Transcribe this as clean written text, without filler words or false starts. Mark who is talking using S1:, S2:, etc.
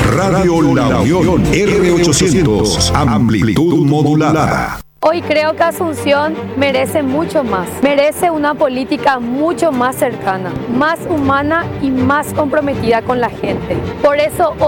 S1: Radio La Unión, R800, amplitud modulada.
S2: Hoy creo que Asunción merece mucho más. Merece una política mucho más cercana, más humana y más comprometida con la gente. Por eso